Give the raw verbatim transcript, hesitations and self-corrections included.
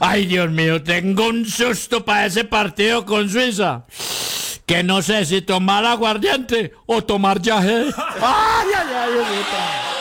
Ay, Dios mío, tengo un susto para ese partido con Suiza. Que no sé si tomar aguardiente o tomar yaje. Ay, ay, ay, ay, ay.